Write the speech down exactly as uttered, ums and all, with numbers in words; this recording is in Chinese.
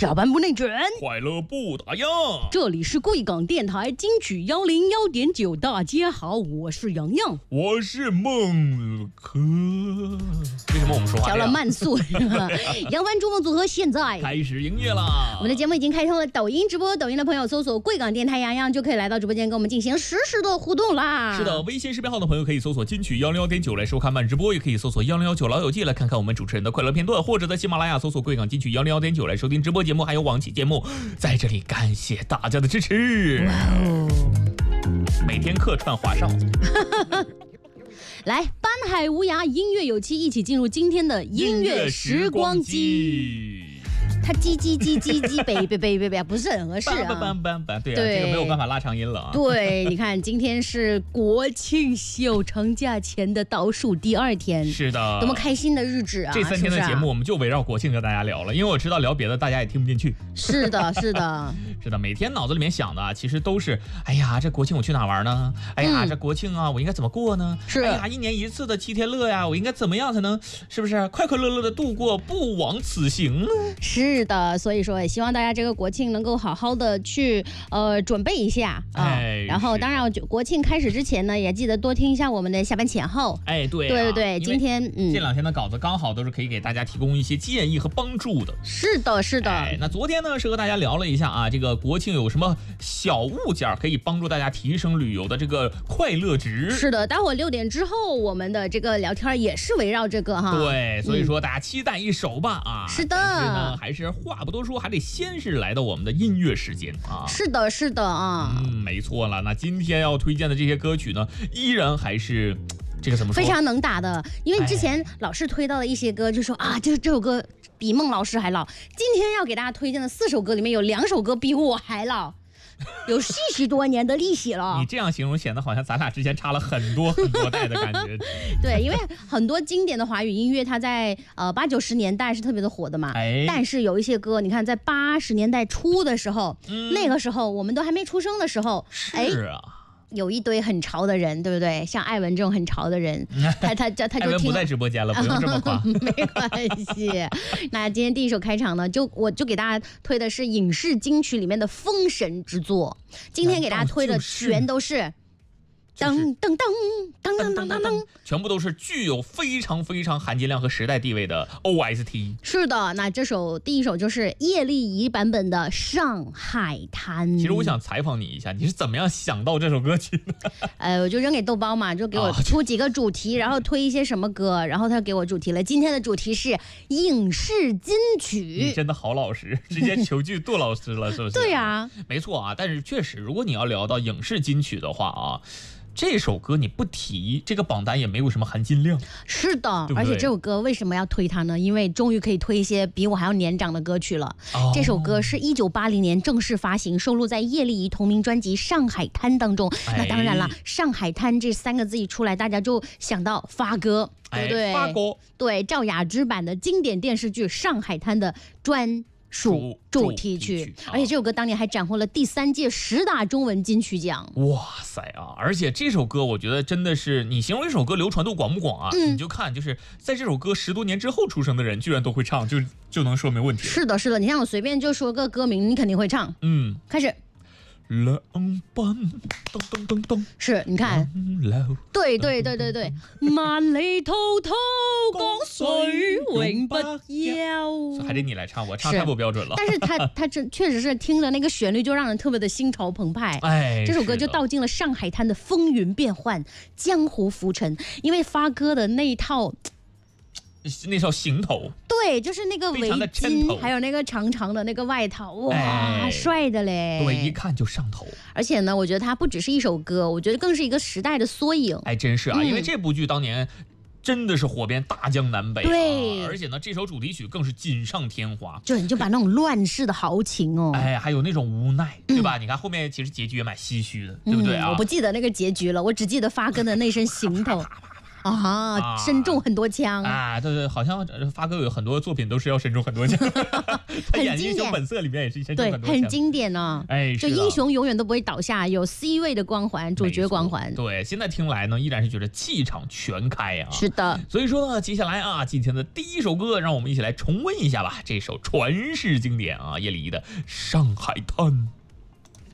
下班不内卷， 快乐不打烊。 这里是贵港电台金曲幺零幺点九，大家好，我是洋洋， 我是孟柯。为什么我们说话调了慢速？扬帆逐梦组合现在开始营业啦！ 我们的节目已经开通了抖音直播，抖音的朋友搜索贵港电台洋洋就可以来到直播间跟我们进行实时的互动啦。 是的，微信视频号的朋友可以搜索金曲幺零幺点九来收看慢直播，也可以搜索幺零幺九老友记来看看我们主持人的快乐片段，或者在喜马拉雅搜索贵港金曲幺零幺点九来收听直播节目，还有往期节目。在这里感谢大家的支持。哇哦！每天客串华少。 来，斑海无涯，音乐有期，一起进入今天的音乐时光机。他叽叽叽叽叽北北北北北，不是很合适啊。 班班班，对啊，这个没有办法拉长音了啊。 对，你看，今天是国庆小长假前的倒数第二天， 是的， 多么开心的日子啊！ 这三天的节目我们就围绕国庆跟大家聊了，因为我知道聊别的大家也听不进去。 是的，是的， 是的，每天脑子里面想的其实都是，哎呀，这国庆我去哪玩呢？哎呀，嗯、这国庆啊，我应该怎么过呢？ 是， 哎呀，一年一次的七天乐呀，我应该怎么样才能，是不是快快乐乐的度过，不枉此行呢？ 是。是的，所以说也希望大家这个国庆能够好好的去呃准备一下啊。 哎、 然后当然国庆开始之前呢，也记得多听一下我们的下班前后。 哎，对、啊， 对对对，今天嗯，这两天的稿子刚好都是可以给大家提供一些建议和帮助的。 是的，是的。 哎，那昨天呢是和大家聊了一下啊，这个国庆有什么小物件可以帮助大家提升旅游的这个快乐值。 是的，待会儿六点之后我们的这个聊天也是围绕这个哈。 对，所以说大家期待一首吧啊。 是的。 但是呢，还是话不多说，还得先是来到我们的音乐时间啊。 是的，是的啊。 嗯，没错了。那今天要推荐的这些歌曲呢，依然还是这个怎么说？ 非常能打的。因为之前老是推到了一些歌，就说啊，这这首歌比孟老师还老。今天要给大家推荐的四首歌里面有两首歌比我还老。有四十多年的历史了。 你这样形容显得好像咱俩之间差了很多很多代的感觉。 对，因为很多经典的华语音乐，它在呃八九十年代是特别的火的嘛。 哎， 但是有一些歌，你看在八十年代初的时候，嗯、那个时候我们都还没出生的时候， 是啊。 有一堆很潮的人，对不对？像艾文这种很潮的人，他他他他就听。艾文不在直播间了，不用这么夸。 没关系。那今天第一首开场呢，就我就给大家推的是影视金曲里面的封神之作。今天给大家推的全都是。噔噔噔噔噔噔噔噔， 全部都是具有非常非常含金量和时代地位的 O S T。 是的，那这首第一首就是叶丽仪版本的《上海滩》。 其实我想采访你一下，你是怎么样想到这首歌曲的？ 呃，我就扔给豆包嘛，就给我出几个主题，然后推一些什么歌，然后他给我主题了。今天的主题是影视金曲。 你真的好老实，直接求据杜老师了，是不是？ 对啊， 没错啊。但是确实，如果你要聊到影视金曲的话啊。这首歌你不提，这个榜单也没有什么含金量。 是的， 对对， 而且这首歌为什么要推它呢？因为终于可以推一些比我还要年长的歌曲了。哦、这首歌是一九八零年正式发行，收录在叶丽仪同名专辑《上海滩》当中。哎、那当然了，《上海滩》这三个字一出来，大家就想到发哥，对不对？ 哎、发哥， 对，赵雅芝版的经典电视剧《上海滩》的专属主题曲，而且这首歌当年还斩获了第三届十大中文金曲奖。 哇塞啊！而且这首歌我觉得真的是，你形容一首歌流传度广不广啊？嗯、你就看，就是在这首歌十多年之后出生的人，居然都会唱，就就能说明问题。 是的，是的，你像我随便就说个歌名，你肯定会唱。嗯，开始。 浪奔，咚咚咚咚， 是，你看，对对对对对，万里滔滔江水永不休。 还得你来唱，我唱太不标准了。 但是他他这确实是听了那个旋律，就让人特别的心潮澎湃。 哎， 这首歌就道尽了上海滩的风云变幻、江湖浮沉。因为发哥的那一套。 那套行头， 对，就是那个围巾，还有那个长长的那个外套，哇，哎、帅的嘞！ 对，一看就上头。 而且呢，我觉得它不只是一首歌，我觉得更是一个时代的缩影。 哎，真是啊，嗯、因为这部剧当年真的是火遍大江南北、啊， 对， 而且呢，这首主题曲更是锦上添花， 就你就把那种乱世的豪情哦， 哎，还有那种无奈，对吧？嗯、你看后面其实结局也蛮唏嘘的，对不对啊、 嗯？我不记得那个结局了，我只记得发哥的那身行头。 啊，身中很多枪啊，对对，好像发哥有很多作品都是要身中很多枪，他演《英雄本色》里面也是身中很多枪， 对，很经典呢。 哎， 就英雄永远都不会倒下，有 C 位的光环，主角光环。 对，现在听来呢，依然是觉得气场全开啊。 是的， 所以说呢，接下来啊，今天的第一首歌，让我们一起来重温一下吧，这首传世经典啊，叶丽仪的《上海滩》。